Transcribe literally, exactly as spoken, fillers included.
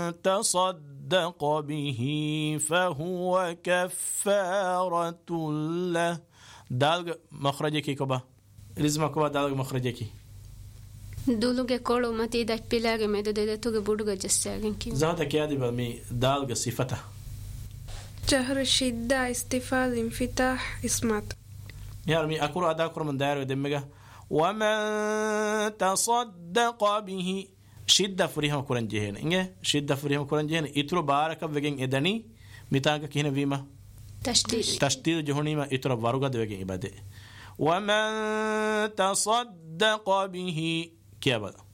تصدق به فهو كفارة له. دال مخرجه کی کبا رزما کبا دال مخرجه کی دولوگه کولو متی داج پیلاگه میده ده توگه بودوگه جسیاگن کی زهدا کیادی بمی دال صفته جهر الشدة استفال انفتاح اسمات يارمي أكور أدا أكور من داير ودمجة ومن تصدق به شدة فريهم كورن جهين إنجا شدة فريهم كورن جهين إترو بارك بيجين إداني ميتاعك كهنا فيما تشديد تشديد جهوني ما إترو باروغا دبيجين إبادة ومن تصدق به كيابا